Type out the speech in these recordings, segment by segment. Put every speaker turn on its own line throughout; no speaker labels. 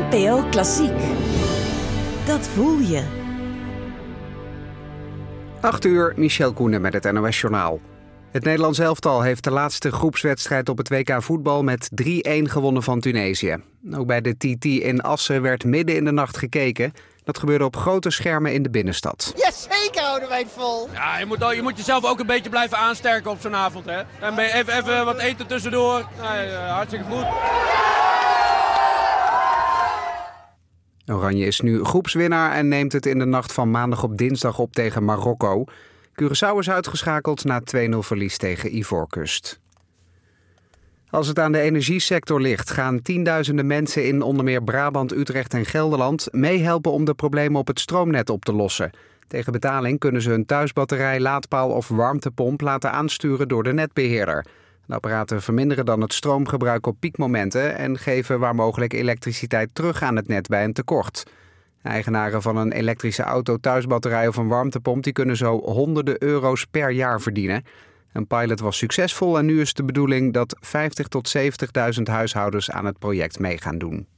NPO Klassiek. Dat voel je.
8:00, Michel Koenen met het NOS-journaal. Het Nederlands elftal heeft de laatste groepswedstrijd op het WK voetbal met 3-1 gewonnen van Tunesië. Ook bij de TT in Assen werd midden in de nacht gekeken. Dat gebeurde op grote schermen in de binnenstad.
Jazeker houden wij het vol.
Ja, je moet jezelf ook een beetje blijven aansterken op zo'n avond, hè. En even wat eten tussendoor. Nee, hartstikke goed.
Oranje is nu groepswinnaar en neemt het in de nacht van maandag op dinsdag op tegen Marokko. Curaçao is uitgeschakeld na 2-0 verlies tegen Ivoorkust. Als het aan de energiesector ligt, gaan tienduizenden mensen in onder meer Brabant, Utrecht en Gelderland meehelpen om de problemen op het stroomnet op te lossen. Tegen betaling kunnen ze hun thuisbatterij, laadpaal of warmtepomp laten aansturen door de netbeheerder. De apparaten verminderen dan het stroomgebruik op piekmomenten en geven waar mogelijk elektriciteit terug aan het net bij een tekort. Eigenaren van een elektrische auto, thuisbatterij of een warmtepomp die kunnen zo honderden euro's per jaar verdienen. Een pilot was succesvol en nu is de bedoeling dat 50.000 tot 70.000 huishoudens aan het project mee gaan doen.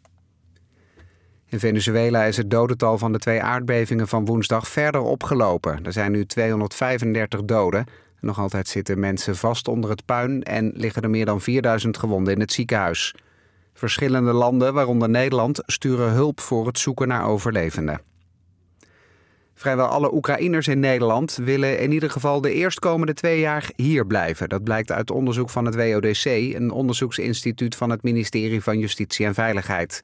In Venezuela is het dodental van de 2 aardbevingen van woensdag verder opgelopen. Er zijn nu 235 doden. Nog altijd zitten mensen vast onder het puin en liggen er meer dan 4000 gewonden in het ziekenhuis. Verschillende landen, waaronder Nederland, sturen hulp voor het zoeken naar overlevenden. Vrijwel alle Oekraïners in Nederland willen in ieder geval de eerstkomende 2 jaar hier blijven. Dat blijkt uit onderzoek van het WODC, een onderzoeksinstituut van het ministerie van Justitie en Veiligheid.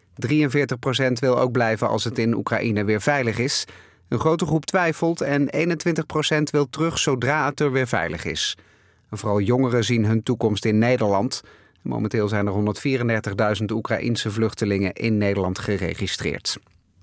43% wil ook blijven als het in Oekraïne weer veilig is. Een grote groep twijfelt en 21% wil terug zodra het er weer veilig is. En vooral jongeren zien hun toekomst in Nederland. Momenteel zijn er 134.000 Oekraïense vluchtelingen in Nederland geregistreerd.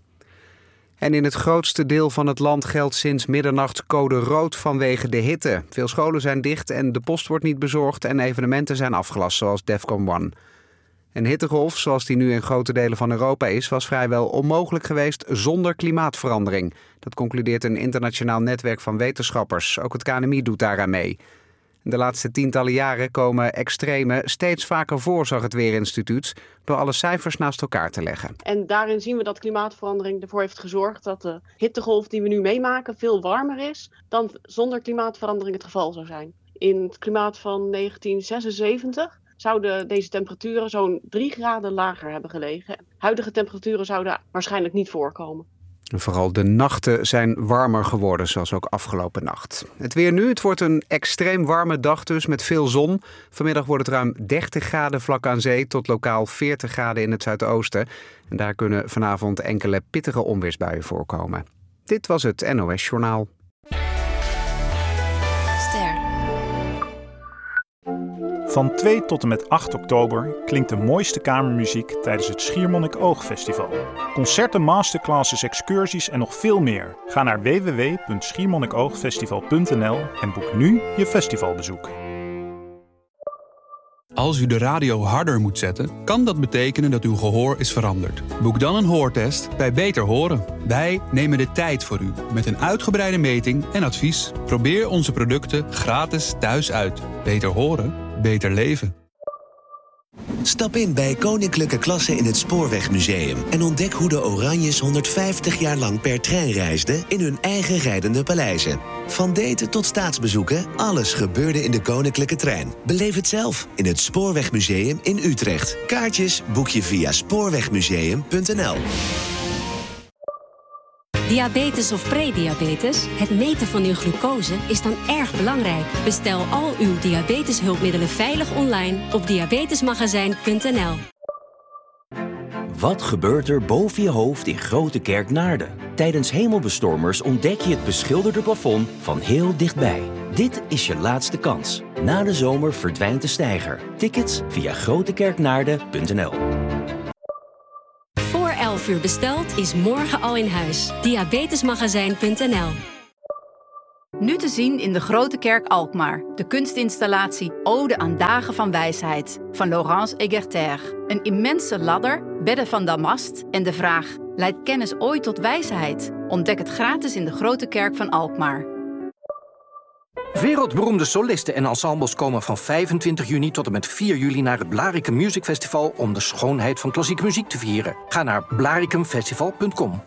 En in het grootste deel van het land geldt sinds middernacht code rood vanwege de hitte. Veel scholen zijn dicht en de post wordt niet bezorgd en evenementen zijn afgelast, zoals Defcon 1. Een hittegolf, zoals die nu in grote delen van Europa is, was vrijwel onmogelijk geweest zonder klimaatverandering. Dat concludeert een internationaal netwerk van wetenschappers. Ook het KNMI doet daaraan mee. De laatste tientallen jaren komen extreme steeds vaker voor, zag het Weerinstituut, door alle cijfers naast elkaar te leggen.
En daarin zien we dat klimaatverandering ervoor heeft gezorgd dat de hittegolf die we nu meemaken veel warmer is dan zonder klimaatverandering het geval zou zijn. In het klimaat van 1976 zouden deze temperaturen zo'n 3 graden lager hebben gelegen. Huidige temperaturen zouden waarschijnlijk niet voorkomen.
Vooral de nachten zijn warmer geworden, zoals ook afgelopen nacht. Het weer nu, het wordt een extreem warme dag dus met veel zon. Vanmiddag wordt het ruim 30 graden vlak aan zee tot lokaal 40 graden in het zuidoosten. En daar kunnen vanavond enkele pittige onweersbuien voorkomen. Dit was het NOS Journaal.
Van 2 tot en met 8 oktober klinkt de mooiste kamermuziek tijdens het Schiermonnikoog-festival. Concerten, masterclasses, excursies en nog veel meer. Ga naar www.schiermonnikoogfestival.nl en boek nu je festivalbezoek.
Als u de radio harder moet zetten, kan dat betekenen dat uw gehoor is veranderd. Boek dan een hoortest bij Beter Horen. Wij nemen de tijd voor u met een uitgebreide meting en advies. Probeer onze producten gratis thuis uit. Beter horen, beter leven.
Stap in bij Koninklijke Klasse in het Spoorwegmuseum en ontdek hoe de Oranjes 150 jaar lang per trein reisden in hun eigen rijdende paleizen. Van daten tot staatsbezoeken, alles gebeurde in de Koninklijke Trein. Beleef het zelf in het Spoorwegmuseum in Utrecht. Kaartjes boek je via spoorwegmuseum.nl.
Diabetes of prediabetes? Het meten van uw glucose is dan erg belangrijk. Bestel al uw diabeteshulpmiddelen veilig online op diabetesmagazijn.nl.
Wat gebeurt er boven je hoofd in Grote Kerk Naarden? Tijdens hemelbestormers ontdek je het beschilderde plafond van heel dichtbij. Dit is je laatste kans. Na de zomer verdwijnt de steiger. Tickets via grotekerknaarden.nl.
Voor 11 uur besteld is morgen al in huis. Diabetesmagazijn.nl.
Nu te zien in de Grote Kerk Alkmaar. De kunstinstallatie Ode aan Dagen van Wijsheid van Laurence Egerter. Een immense ladder, bedden van damast en de vraag: leidt kennis ooit tot wijsheid? Ontdek het gratis in de Grote Kerk van Alkmaar.
Wereldberoemde solisten en ensembles komen van 25 juni tot en met 4 juli naar het Blaricum Music Festival om de schoonheid van klassieke muziek te vieren. Ga naar blaricumfestival.com.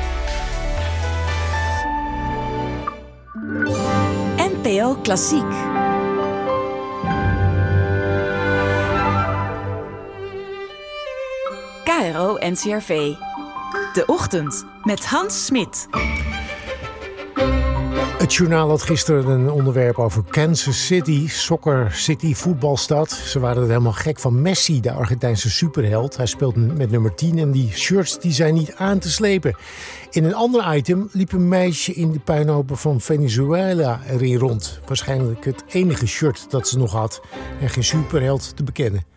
NPO Klassiek. KRO NCRV. De Ochtend met Hans Smit.
Het journaal had gisteren een onderwerp over Kansas City, Soccer City, voetbalstad. Ze waren er helemaal gek van Messi, de Argentijnse superheld. Hij speelt met nummer 10 en die shirts die zijn niet aan te slepen. In een ander item liep een meisje in de puinhopen van Venezuela erin rond. Waarschijnlijk het enige shirt dat ze nog had en geen superheld te bekennen.